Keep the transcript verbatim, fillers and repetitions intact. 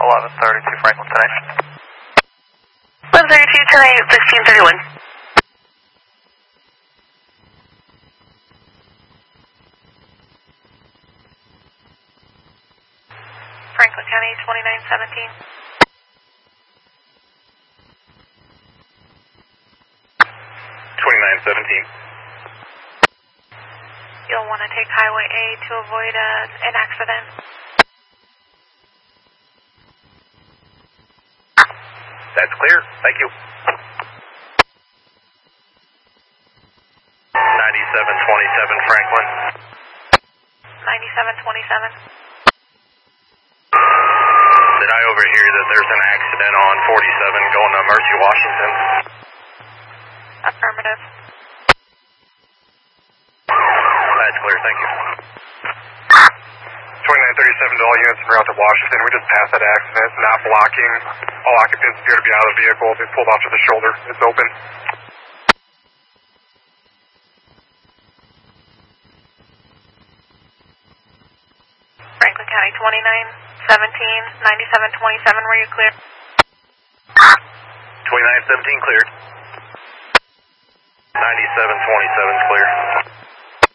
eleven thirty-two Franklin tonight. eleven thirty-two tonight, fifteen thirty-one. Franklin County, twenty-nine seventeen. twenty-nine seventeen. You'll want to take Highway A to avoid a, an accident. That's clear. Thank you. ninety-seven twenty-seven Franklin. ninety-seven twenty-seven. Did I overhear that there's an accident on forty-seven going to Mercy, Washington? Affirmative. That's clear. Thank you. twenty-nine thirty-seven to all units en route to Washington. We just passed that accident. It's not blocking. All occupants appear to be out of the vehicle. They pulled off to the shoulder. It's open. Franklin County, twenty-nine seventeen, ninety-seven twenty-seven, were you clear? twenty-nine seventeen cleared. ninety-seven twenty-seven is clear.